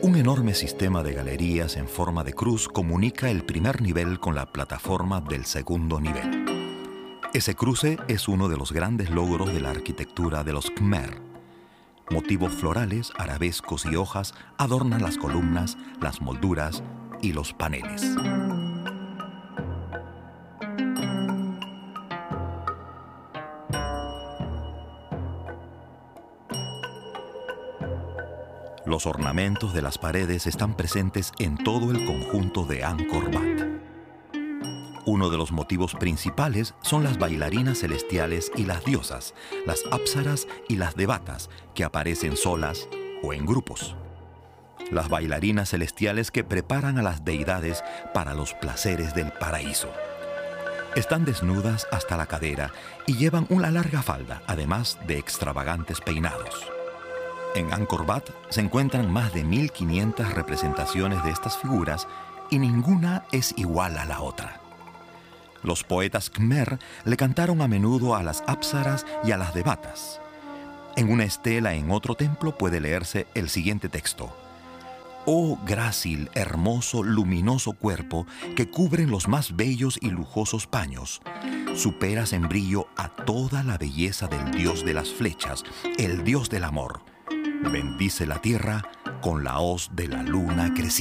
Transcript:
Un enorme sistema de galerías en forma de cruz comunica el primer nivel con la plataforma del segundo nivel. Ese cruce es uno de los grandes logros de la arquitectura de los Khmer. Motivos florales, arabescos y hojas adornan las columnas, las molduras y los paneles. Los ornamentos de las paredes están presentes en todo el conjunto de Angkor Wat. Uno de los motivos principales son las bailarinas celestiales y las diosas, las apsaras y las devatas, que aparecen solas o en grupos. Las bailarinas celestiales que preparan a las deidades para los placeres del paraíso. Están desnudas hasta la cadera y llevan una larga falda, además de extravagantes peinados. En Angkor Wat se encuentran más de 1500 representaciones de estas figuras y ninguna es igual a la otra. Los poetas Khmer le cantaron a menudo a las apsaras y a las devatas. En una estela en otro templo puede leerse el siguiente texto: «Oh grácil, hermoso, luminoso cuerpo que cubren los más bellos y lujosos paños, superas en brillo a toda la belleza del dios de las flechas, el dios del amor. Bendice la tierra con la hoz de la luna creciente».